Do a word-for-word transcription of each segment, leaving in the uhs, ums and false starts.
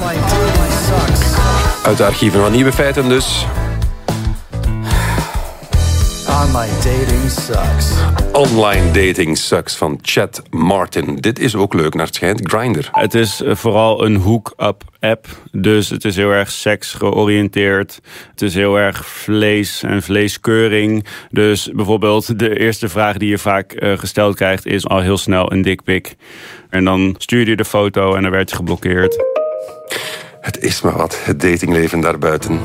Uit de archieven van Nieuwe Feiten dus. Online dating sucks. Online dating sucks van Chad Martin. Dit is ook leuk naar het schijnt. Grindr. Het is vooral een hook-up app. Dus het is heel erg seks georiënteerd. Het is heel erg vlees en vleeskeuring. Dus bijvoorbeeld de eerste vraag die je vaak uh, gesteld krijgt is al heel snel een dickpic. En dan stuurde je de foto en dan werd je geblokkeerd. Het is maar wat, het datingleven daarbuiten.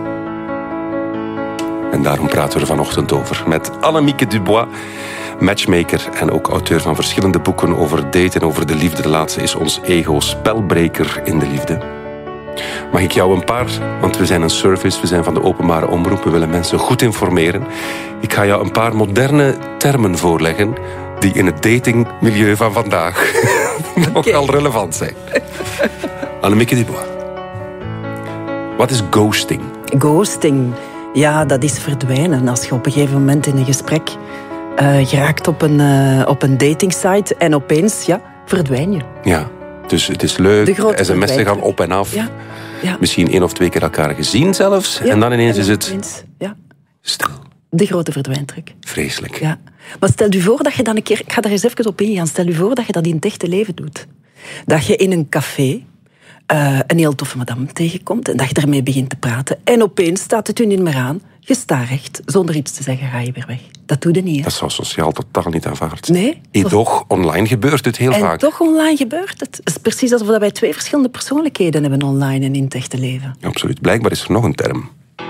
En daarom praten we er vanochtend over met Annemieke Dubois, matchmaker en ook auteur van verschillende boeken over daten en over de liefde. De laatste is ons ego, spelbreker in de liefde. Mag ik jou een paar, want we zijn een service, we zijn van de openbare omroep, we willen mensen goed informeren. Ik ga jou een paar moderne termen voorleggen die in het datingmilieu van vandaag nogal okay. relevant zijn. Annemieke Dubois. Wat is ghosting? Ghosting, ja, dat is verdwijnen. Als je op een gegeven moment in een gesprek uh, geraakt op een, uh, op een datingsite en opeens, ja, verdwijn je. Ja, dus het is leuk, de sms'en gaan op en af. Ja. Ja. Misschien één of twee keer elkaar gezien zelfs. Ja. En dan ineens en dan is het ineens, ja. stil. De grote verdwijntrek. Vreselijk. Ja. Maar stel je voor dat je dan een keer... Ik ga daar eens even op ingaan. Stel je voor dat je dat in het echte leven doet. Dat je in een café uh, een heel toffe madame tegenkomt en dat je ermee begint te praten. En opeens staat het u niet meer aan. Je staat recht. Zonder iets te zeggen ga je weer weg. Dat doe je niet, hè? Dat zou sociaal totaal niet aanvaard. Nee. En toch, online gebeurt het heel en vaak. En toch, online gebeurt het. Het is precies alsof wij twee verschillende persoonlijkheden hebben online en in het echte leven. Absoluut. Blijkbaar is er nog een term.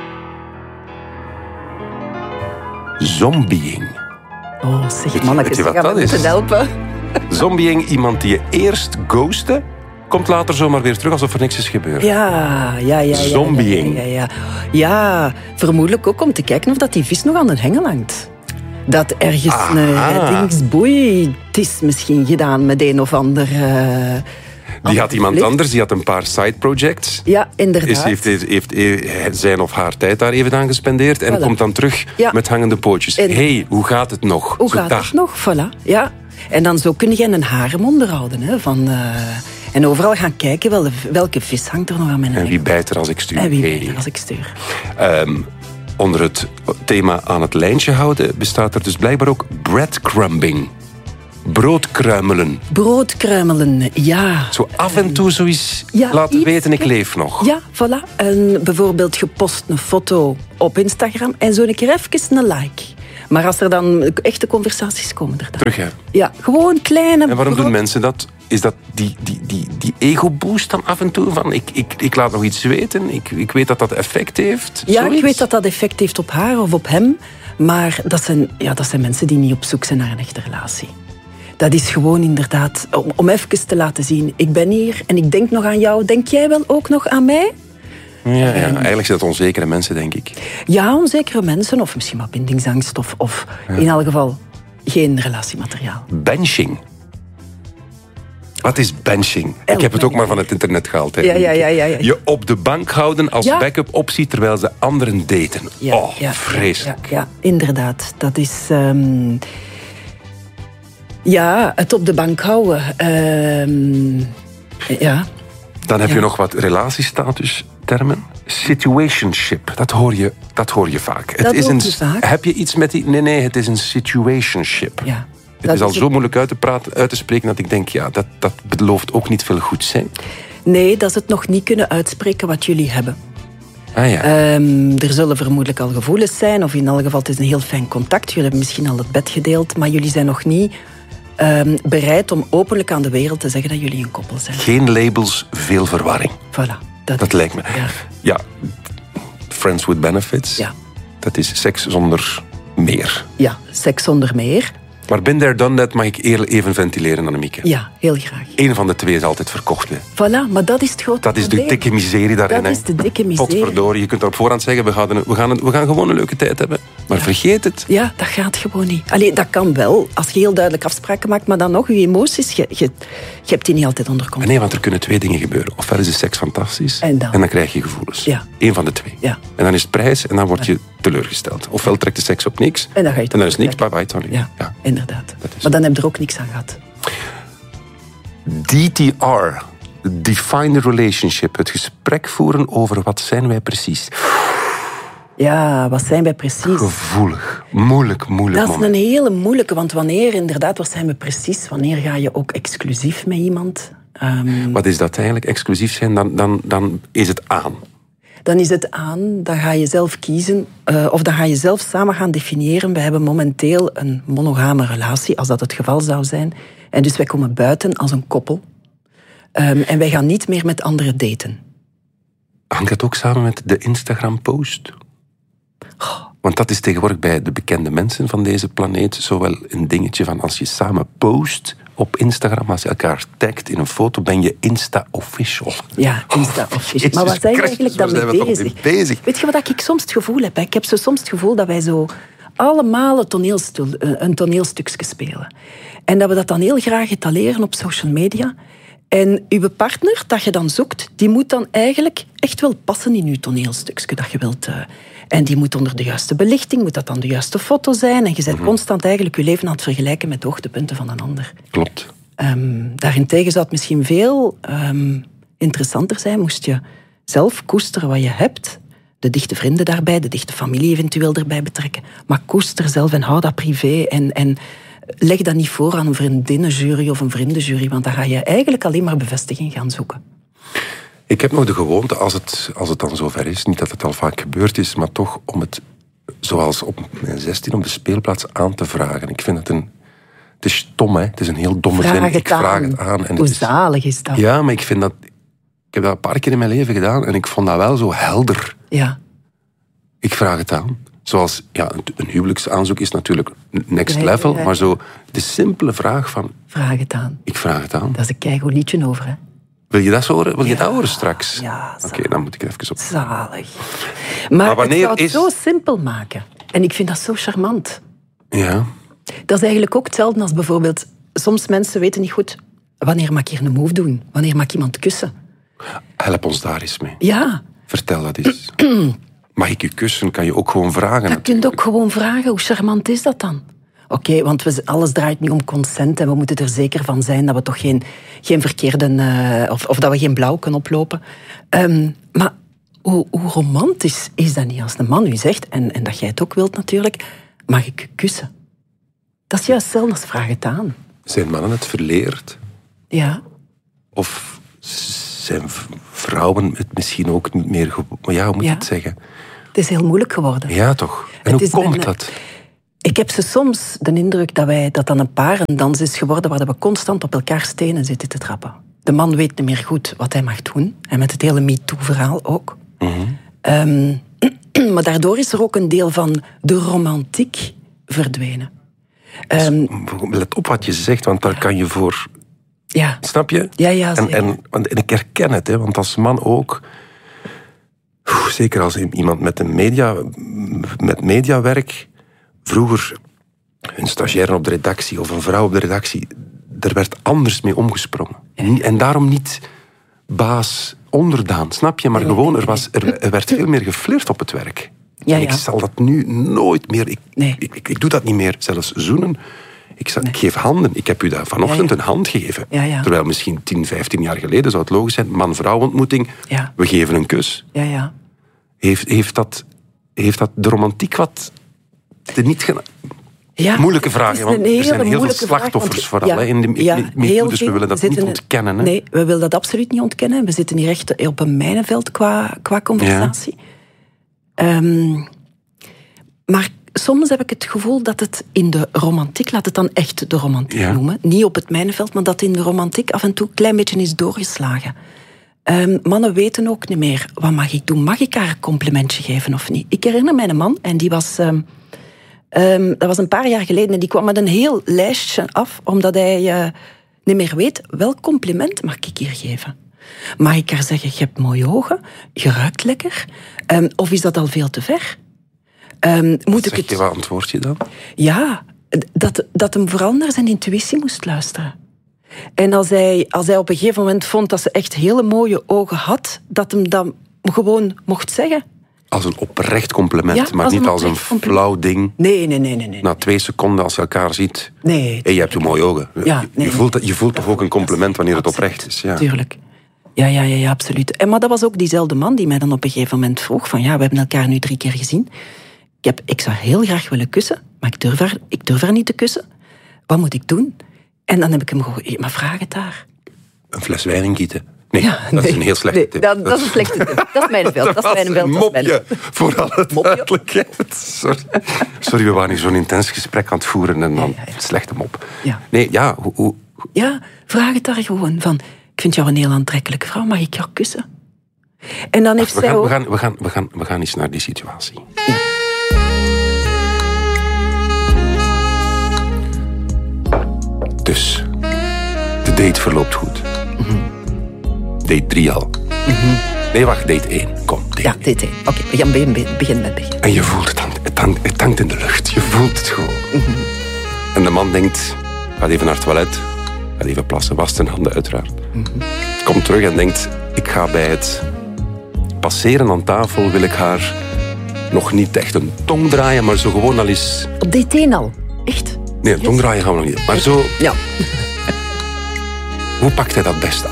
Zombieing. Oh, zeg mannetjes, we gaan moeten helpen. Zombieing, iemand die je eerst ghostte, komt later zomaar weer terug alsof er niks is gebeurd. Ja, ja, ja. Zombieing. Ja, ja, ja, ja. ja, vermoedelijk ook om te kijken of dat die vis nog aan de hengel hangt. Dat ergens Aha. een reddingsboei, het is misschien gedaan met een of ander... Uh, Die had iemand anders, die had een paar side projects. Ja, inderdaad. Is, heeft, heeft, heeft zijn of haar tijd daar even aan gespendeerd en voilà. komt dan terug ja. met hangende pootjes. Hé, hey, hoe gaat het nog? Hoe zo gaat dag. het nog? Voilà, ja. En dan zo kun je een harem onderhouden. Hè, van, uh, en overal gaan kijken wel, welke vis hangt er nog aan mijn En wie bijt er als ik stuur. En wie hey. bijt er als ik stuur. Um, onder het thema aan het lijntje houden bestaat er dus blijkbaar ook breadcrumbing. Broodkruimelen. Broodkruimelen, ja. Zo af en toe zoiets ja, laten iets, weten, ik leef nog. Ja, voilà. En bijvoorbeeld gepost een foto op Instagram en zo een keer even een like. Maar als er dan echte conversaties komen er dan. Terug, hè? Ja, gewoon kleine... En waarom brood... doen mensen dat? Is dat die, die, die, die ego-boost dan af en toe? Van ik, ik, ik laat nog iets weten, ik, ik weet dat dat effect heeft? Ja, zoiets? ik weet dat dat effect heeft op haar of op hem. Maar dat zijn, ja, dat zijn mensen die niet op zoek zijn naar een echte relatie. Dat is gewoon inderdaad om, om even te laten zien. Ik ben hier en ik denk nog aan jou. Denk jij wel ook nog aan mij? Ja, ja. Eigenlijk zijn dat onzekere mensen, denk ik. Ja, onzekere mensen. Of misschien wat bindingsangst. Of, of ja. in elk geval geen relatiemateriaal. Benching. Wat is benching? Ik heb het ook maar van het internet gehaald. Hè. Ja, ja, ja, ja, ja. Je op de bank houden als ja. backup optie terwijl ze anderen daten. Ja, oh, ja, vreselijk. Ja, ja, inderdaad. Dat is... Um... Ja, het op de bank houden. Um... Ja. Dan heb ja. je nog wat relatiestatus-termen. Situationship, dat hoor je, dat hoor je vaak. Dat het is hoor een, je vaak. Heb je iets met die... Nee, nee, het is een situationship. Ja. Het is al is zo het... moeilijk uit te, praten, uit te spreken dat ik denk, ja, dat, dat belooft ook niet veel goeds. Hè? Nee, dat is het nog niet kunnen uitspreken wat jullie hebben. Ah, ja. um, er zullen vermoedelijk al gevoelens zijn, of in elk geval het is een heel fijn contact. Jullie hebben misschien al het bed gedeeld, maar jullie zijn nog niet um, bereid om openlijk aan de wereld te zeggen dat jullie een koppel zijn. Geen labels, veel verwarring. Voilà. Dat, dat lijkt me. Ja. ja, friends with benefits. Ja. Dat is seks zonder meer. Ja, seks zonder meer. Maar been there, done that, mag ik even ventileren, Annemieke? Ja, heel graag. Eén van de twee is altijd verkocht. Hè. Voilà, maar dat is het grote Dat is probleem. de dikke miserie daarin. Dat is de dikke miserie. Potverdorie, je kunt er op voorhand zeggen, we gaan, we gaan, we gaan gewoon een leuke tijd hebben. Maar ja. vergeet het. Ja, dat gaat gewoon niet. Allee, dat kan wel, als je heel duidelijk afspraken maakt, maar dan nog, je emoties, je, je, je hebt die niet altijd onder controle. Nee, want er kunnen twee dingen gebeuren. Ofwel is de seks fantastisch, en dan, en dan krijg je gevoelens. Ja. Eén van de twee. Ja. En dan is het prijs, en dan word je teleurgesteld. Ofwel trekt de seks op niks, en dan, ga je en dan is niks, bye bye, sorry. Ja, ja, inderdaad. Maar dan heb je er ook niks aan gehad. D T R, Define the relationship. Het gesprek voeren over wat zijn wij precies. Ja, wat zijn wij precies? Gevoelig. Moeilijk, moeilijk Dat is moment. een hele moeilijke, want wanneer inderdaad, wat zijn we precies? Wanneer ga je ook exclusief met iemand? Um, Wat is dat eigenlijk? Exclusief zijn, dan, dan, dan is het aan. Dan is het aan, dan ga je zelf kiezen, uh, of dan ga je zelf samen gaan definiëren. We hebben momenteel een monogame relatie, als dat het geval zou zijn. En dus wij komen buiten als een koppel. Um, en wij gaan niet meer met anderen daten. Hangt dat ook samen met de Instagram-post? Want dat is tegenwoordig bij de bekende mensen van deze planeet zowel een dingetje van als je samen post op Instagram, als je elkaar tagt in een foto, ben je Insta-official. Ja, Insta-official. Oh, maar wat zijn we Christus, eigenlijk dan waar mee zijn we bezig? toch mee bezig? Weet je wat ik soms het gevoel heb? Ik heb zo soms het gevoel dat wij zo allemaal een, toneelstuk, een toneelstukje spelen. En dat we dat dan heel graag etaleren op social media. En uw partner, dat je dan zoekt, die moet dan eigenlijk echt wel passen in uw toneelstukje dat je wilt. Uh, en die moet onder de juiste belichting, moet dat dan de juiste foto zijn. En je bent mm-hmm. constant eigenlijk je leven aan het vergelijken met de hoogtepunten van een ander. Klopt. Um, daarentegen zou het misschien veel um, interessanter zijn, moest je zelf koesteren wat je hebt. De dichte vrienden daarbij, de dichte familie eventueel erbij betrekken. Maar koester zelf en hou dat privé. En, en leg dat niet voor aan een vriendinnenjury of een vriendenjury, want dan ga je eigenlijk alleen maar bevestiging gaan zoeken. Ik heb nog de gewoonte, als het, als het dan zover is, niet dat het al vaak gebeurd is, maar toch om het, zoals op mijn zestien, op de speelplaats aan te vragen. Ik vind het een... Het is stom, hè. Het is een heel domme vraag zin. Het ik aan. vraag het aan. En Hoe het is, zalig is dat? Ja, maar ik vind dat... Ik heb dat een paar keer in mijn leven gedaan en ik vond dat wel zo helder. Ja. Ik vraag het aan. Zoals, ja, een huwelijksaanzoek is natuurlijk next Ja, level, ja, ja. maar zo de simpele vraag van... Vraag het aan. Ik vraag het aan. Dat is een keigoed liedje over, hè. Wil je dat zo horen? Wil je Ja, dat horen straks? ja, Oké, zalig. dan moet ik er even op. Zalig. Maar, Maar wanneer het zou het is- zo simpel maken. En ik vind dat zo charmant. Ja. Dat is eigenlijk ook hetzelfde als bijvoorbeeld... Soms mensen weten niet goed... Wanneer mag ik hier een move doen? Wanneer mag ik iemand kussen? Help ons daar eens mee. Ja, Vertel dat eens. Mag ik je kussen? Kan je ook gewoon vragen. dat kun je ook gewoon vragen. Hoe charmant is dat dan? Oké, okay, want we, alles draait nu om consent en we moeten er zeker van zijn dat we toch geen, geen verkeerde... Uh, of, of dat we geen blauw kunnen oplopen. Um, maar hoe, hoe romantisch is dat niet als een man u zegt, en, en dat jij het ook wilt natuurlijk, mag ik je kussen? Dat is juist hetzelfde als vraag het aan. Zijn mannen het verleerd? Ja. Of zijn v- vrouwen het misschien ook niet meer... Ge- ja, hoe moet je Ja. het zeggen? Het is heel moeilijk geworden. Ja, toch? En Het hoe is komt een- dat? Ik heb ze soms de indruk dat, wij, dat dan een parendans is geworden waar we constant op elkaar stenen zitten te trappen. De man weet niet meer goed wat hij mag doen. En met het hele MeToo-verhaal ook. Mm-hmm. Um, maar daardoor is er ook een deel van de romantiek verdwenen. Um, Let op wat je zegt, want daar kan je voor... ja. Snap je? Ja, ja, en, zeker. en, want- en ik herken het, hè, want als man ook... Oeh, zeker als iemand met, een media, met mediawerk... Vroeger een stagiair op de redactie of een vrouw op de redactie... Er werd anders mee omgesprongen. Niet- En daarom niet baas onderdaan, snap je? Maar Nee, gewoon, nee, er, was, er, er werd veel meer geflirt op het werk. Ja, en ik ja. zal dat nu nooit meer... Ik, Nee. ik, ik, ik doe dat niet meer, zelfs zoenen. Ik, zal, ik geef handen. Ik heb u daar vanochtend Ja, ja. een hand gegeven. Ja, ja. Terwijl misschien tien, vijftien jaar geleden zou het logisch zijn. Man-vrouw ontmoeting, Ja. we geven een kus. Ja, ja. Heeft, heeft, dat, heeft dat de romantiek wat... De niet gena- Ja, Moeilijke het vraag, is hè, want een er hele zijn heel veel moeilijke vraag, slachtoffers want- vooral ja, hè, in de ja, me- me- heel dus we veel. willen dat We niet zitten- ontkennen. Hè? Nee, we willen dat absoluut niet ontkennen. We zitten hier echt op een mijnenveld qua, qua conversatie. Ehm, maar soms heb ik het gevoel dat het in de romantiek, laat het dan echt de romantiek Ja. noemen, niet op het mijnenveld, maar dat in de romantiek af en toe een klein beetje is doorgeslagen. Ehm, mannen weten ook niet meer, wat mag ik doen? Mag ik haar een complimentje geven of niet? Ik herinner mij een man, en die was... ehm, ehm, dat was een paar jaar geleden, en die kwam met een heel lijstje af, omdat hij uh, niet meer weet, welk compliment mag ik hier geven? Mag ik haar zeggen, je hebt mooie ogen, je ruikt lekker? Um, of is dat al veel te ver? Um, moet Zeg ik het... je, wat antwoord je dan? Ja, dat, dat hem vooral naar zijn intuïtie moest luisteren. En als hij, als hij op een gegeven moment vond dat ze echt hele mooie ogen had, dat hem dat gewoon mocht zeggen. Als een oprecht compliment, Ja, maar als een niet als een oprecht compliment. flauw ding. Nee, nee, nee, nee. nee. Na twee seconden als je elkaar ziet... Nee, Hey, je hebt je mooie ogen. Ja, je, nee, je voelt, nee. je voelt toch ook een compliment wanneer het Absoluut, oprecht is. Ja. Tuurlijk. Ja, ja, ja, ja, absoluut. En, maar dat was ook diezelfde man die mij dan op een gegeven moment vroeg van ja, we hebben elkaar nu drie keer gezien. Ik, heb, ik zou heel graag willen kussen, maar ik durf, haar, ik durf haar niet te kussen. Wat moet ik doen? En dan heb ik hem gewoon, maar vraag het daar. Een fles wijn ingieten. Nee, ja, dat nee, is een heel slechte nee, tip. Dat, dat is een slechte tip. Dat is mijn veld. Dat is mijn veld. Een mopje, voor alle duidelijkheid. Sorry. Sorry, we waren hier zo'n intens gesprek aan het voeren en dan ja, ja, ja. slechte mop. Ja. Nee, ja, hoe, hoe... Ja, vraag het daar gewoon van. Ik vind jou een heel aantrekkelijke vrouw, mag ik jou kussen? En dan heeft we, zij gaan, ook... we, gaan, we, gaan, we, gaan, we gaan eens naar die situatie. Ja. Dus, de date verloopt goed. Mm-hmm. Date drie al. Mm-hmm. Nee, wacht, date één. Kom, date Ja, date één. Oké, okay, we gaan begin, begin met begin. En je voelt het, het, hangt, het hangt in de lucht. Je voelt het gewoon. Mm-hmm. En de man denkt, gaat even naar het toilet. Gaat even plassen, wast zijn handen uiteraard. Mm-hmm. Komt terug en denkt, ik ga bij het passeren aan tafel, wil ik haar nog niet echt een tong draaien, maar zo gewoon al eens... Op date één al? Echt? Nee, een tong draaien gaan we nog niet. Maar zo... Ja. Hoe pakt hij dat best aan?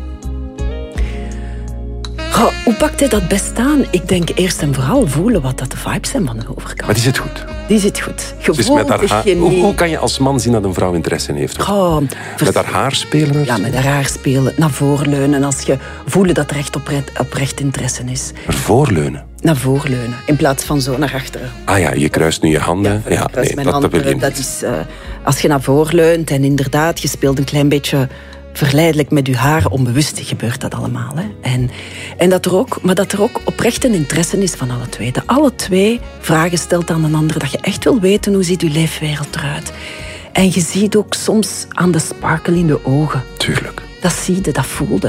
Goh, hoe pakt hij dat best aan? Ik denk eerst en vooral voelen wat dat de vibes zijn van de overkant. Maar die zit goed. Die zit goed. Dus met haar haar, hoe, hoe kan je als man zien dat een vrouw interesse in heeft? Goh, met haar haar spelen? Ja, met haar haar spelen. Naar voren leunen. Als je voelt dat er echt oprecht, oprecht interesse is. Naar voorleunen? Naar voren leunen. In plaats van zo naar achteren. Ah ja, je kruist nu je handen. Ja, ja nee, dat, handen, dat wil je dat niet. is, uh, als je naar voren leunt en inderdaad, je speelt een klein beetje verleidelijk met je haar, onbewust gebeurt dat allemaal. Hè. En, en dat er ook, maar dat er ook oprecht een interesse is van alle twee. Dat alle twee vragen stelt aan een ander, dat je echt wil weten hoe ziet je leefwereld eruit. En je ziet ook soms aan de sparkle in de ogen. Tuurlijk. Dat zie je, dat voelde.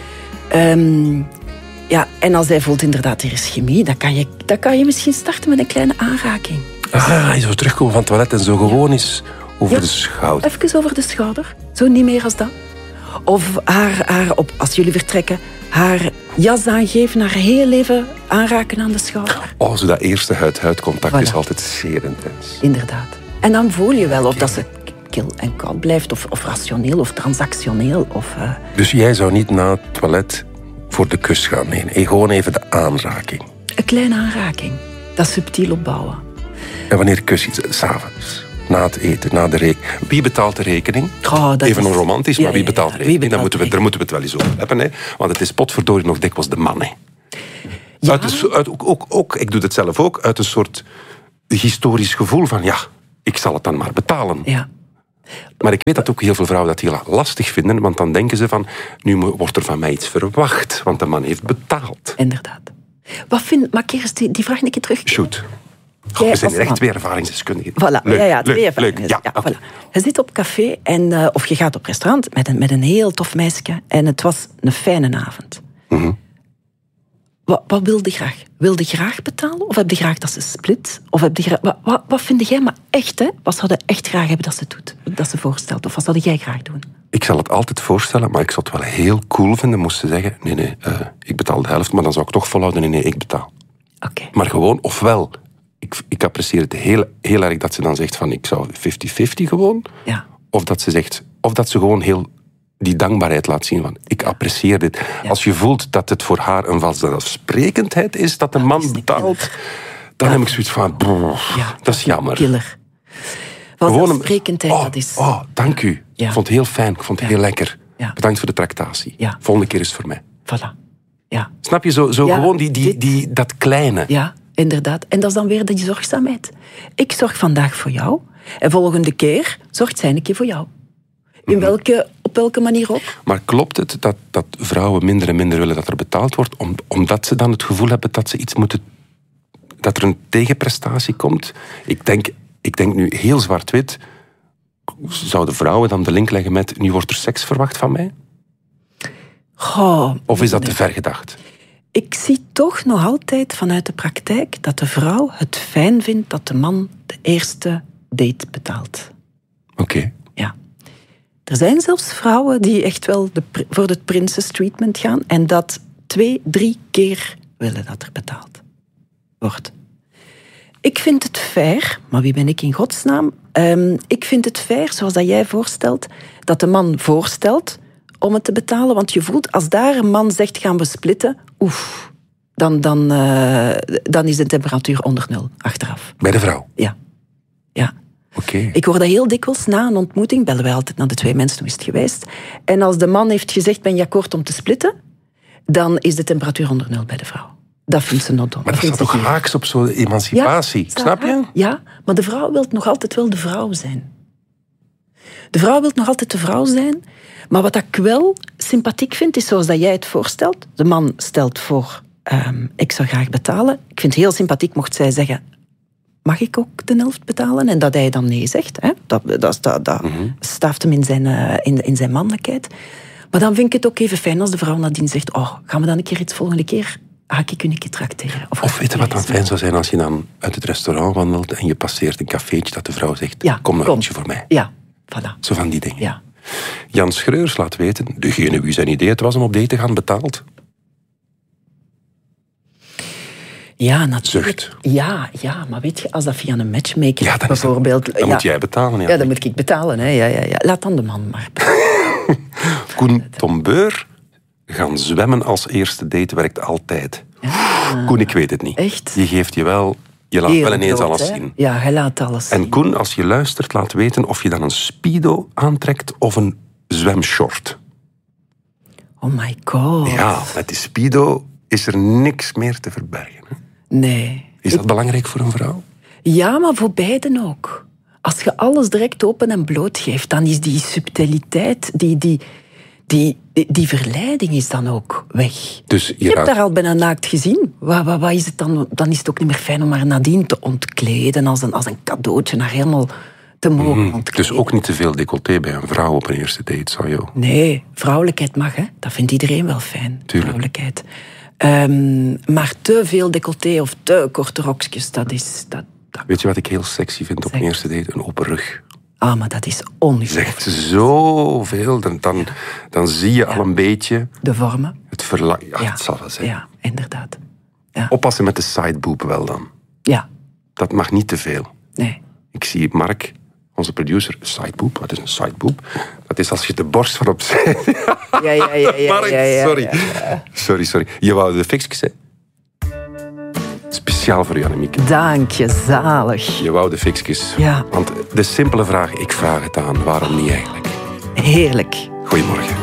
Um, ja, en als hij voelt inderdaad, er is chemie, dan kan je, dan kan je misschien starten met een kleine aanraking. Ah, je zo terugkomen van het toilet en zo gewoon eens over ja, de schouder. Even over de schouder. Zo niet meer als dat. Of haar, haar op, als jullie vertrekken, haar jas aangeven, haar heel even aanraken aan de schouder. Oh, zo dat eerste huid-huid contact voilà. is altijd zeer intens. Inderdaad. En dan voel je wel of dat ze kil en koud blijft, of, of rationeel, of transactioneel. Of, uh... Dus jij zou niet na het toilet voor de kus gaan? Nee, nee, gewoon even de aanraking. Een kleine aanraking. Dat subtiel opbouwen. En wanneer kus je? 's Avonds? Na het eten, na de rekening. Wie betaalt de rekening? Oh, dat Even is... onromantisch, maar ja, wie betaalt de ja, rekening? betaalt Daar, moeten we, daar moeten we het wel eens over hebben. Hè? Want het is potverdorie nog dikwijls de man. Hè? Ja. Uit een, uit, ook, ook, ook, ik doe het zelf ook, uit een soort historisch gevoel van ja, ik zal het dan maar betalen. Ja. Maar ik weet dat ook heel veel vrouwen dat heel lastig vinden, want dan denken ze van, nu wordt er van mij iets verwacht, want de man heeft betaald. Inderdaad. Wat vind... Maar keer eens die, die vraag een keer terug. Shoot. Goh, we zijn hier echt twee ervaringsdeskundigen. Voilà, leuk, ja, ja, twee leuk, ervaringen. leuk. Ja, ja, okay. voilà. Je zit op café en, uh, of je gaat op restaurant met een, met een heel tof meisje en het was een fijne avond. Mm-hmm. Wat, wat wilde je graag? Wilde je graag betalen? Of heb je graag dat ze split? Of heb je graag, wat, wat, wat vind jij maar echt, hè? Wat zou je echt graag hebben dat ze doet? Dat ze voorstelt? Of wat zou jij graag doen? Ik zal het altijd voorstellen, maar ik zou het wel heel cool vinden moest ze zeggen, nee, nee, uh, ik betaal de helft, maar dan zou ik toch volhouden, nee, nee, ik betaal. Oké. Okay. Maar gewoon, ofwel, ik, ik apprecieer het heel, heel erg dat ze dan zegt van, ik zou vijftig vijftig gewoon. Ja. Of dat ze zegt, of dat ze gewoon heel die dankbaarheid laat zien van, ik apprecieer dit. Ja. Als je voelt dat het voor haar een vanzelfsprekendheid is dat de man is betaalt, dan ja. heb ik zoiets van, brrr, ja, dat is jammer. Killer. Vanzelfsprekendheid, oh, dat is... Oh, dank u. Ja. Ik vond het heel fijn, ik vond het ja. heel lekker. Ja. Bedankt voor de tractatie. Ja. Volgende keer is het voor mij. Voilà. Ja. Snap je, zo, zo ja, gewoon die, die, dit... die, dat kleine. Ja, inderdaad. En dat is dan weer die zorgzaamheid. Ik zorg vandaag voor jou. En volgende keer zorgt zij een keer voor jou. In welke, op welke manier ook. Maar klopt het dat, dat vrouwen minder en minder willen dat er betaald wordt, om, omdat ze dan het gevoel hebben dat ze iets moeten... dat er een tegenprestatie komt? Ik denk, ik denk nu heel zwart-wit. Zouden vrouwen dan de link leggen met, nu wordt er seks verwacht van mij? Goh, of is dat te ver gedacht? Ik zie toch nog altijd vanuit de praktijk dat de vrouw het fijn vindt dat de man de eerste date betaalt. Oké. Okay. Ja. Er zijn zelfs vrouwen die echt wel de, voor het princess treatment gaan en dat twee, drie keer willen dat er betaald wordt. Ik vind het fair, maar wie ben ik in godsnaam? Um, ik vind het fair, zoals dat jij voorstelt, dat de man voorstelt om het te betalen. Want je voelt, als daar een man zegt, gaan we splitten, oef, dan, dan, uh, dan is de temperatuur onder nul, achteraf. Bij de vrouw? Ja. Ja. Okay. Ik hoor dat heel dikwijls na een ontmoeting, bellen wij altijd naar de twee mensen, hoe is het geweest. En als de man heeft gezegd, ben je akkoord om te splitten, dan is de temperatuur onder nul bij de vrouw. Dat vindt ze not dom. Maar dat, dat staat toch haaks op zo'n emancipatie, ja, snap je? Ja, maar de vrouw wil nog altijd wel de vrouw zijn. De vrouw wil nog altijd de vrouw zijn, maar wat ik wel sympathiek vind, is zoals dat jij het voorstelt. De man stelt voor, um, ik zou graag betalen. Ik vind het heel sympathiek mocht zij zeggen, mag ik ook de helft betalen? En dat hij dan nee zegt. Hè? Dat, dat, dat, dat mm-hmm. staaft hem in zijn, uh, in, in zijn mannelijkheid. Maar dan vind ik het ook even fijn als de vrouw nadien zegt, oh, gaan we dan een keer iets volgende keer... ga ik je een keer trakteren. Of, of weet je wat dan fijn zou zijn als je dan uit het restaurant wandelt en je passeert een cafeetje dat de vrouw zegt, ja, kom nog eentje voor mij. Ja, voilà. Zo van die dingen. Ja. Jan Schreurs laat weten, degene wie zijn idee het was om op date te gaan, betaalt. Ja, natuurlijk. Zucht. Ja, ja, maar weet je, als dat via een matchmaker ja, dan bijvoorbeeld... Dat, dan ja, moet jij betalen. Ja. ja, dan moet ik betalen. Hè. Ja, ja, ja. Laat dan de man maar Koen Tombeur gaan zwemmen als eerste date werkt altijd. Ja. Koen, ik weet het niet. Echt? Je geeft je wel... Je laat Heel wel ineens groot, alles hè? zien. Ja, hij laat alles zien. En Koen, als je luistert, laat weten of je dan een speedo aantrekt of een zwemshort. Oh my god. Ja, met die speedo is er niks meer te verbergen. Hè? Nee. Is dat ik... belangrijk voor een vrouw? Ja, maar voor beiden ook. Als je alles direct open en bloot geeft, dan is die subtiliteit, die, die, die, die, die verleiding is dan ook weg. Dus je je hebt raakt... daar al bijna naakt gezien. Wat, wat, wat is het dan? Dan is het ook niet meer fijn om haar nadien te ontkleden als een, als een cadeautje, naar helemaal te mogen mm, ontkleden. Dus ook niet te veel decolleté bij een vrouw op een eerste date, zou je ook? Nee, vrouwelijkheid mag, hè. Dat vindt iedereen wel fijn. Tuurlijk. Vrouwelijkheid. Um, maar te veel decolleté of te korte rokjes, dat is... Dat, dat... Weet je wat ik heel sexy vind op zeg. Een eerste date? Een open rug. Ah, maar dat is ongelooflijk. Zegt zoveel. Dan, dan, ja. dan zie je ja. al een beetje... De vormen. Het verlangen. Ja, ja, het zal wel zijn. Ja, inderdaad. Ja. Oppassen met de sideboob wel dan. Ja. Dat mag niet te veel. Nee. Ik zie Mark, onze producer, sideboob. Wat is een sideboob? Dat is als je de borst van opzij... Ja, ja, ja. ja, Mark, ja, ja sorry. Ja, ja. Sorry, sorry. Je wou de fixjes, hè? Speciaal voor je, Annemieke. Dank je, zalig. Je wou de fixjes. Ja. Want de simpele vraag, ik vraag het aan, waarom niet eigenlijk? Heerlijk. Goedemorgen.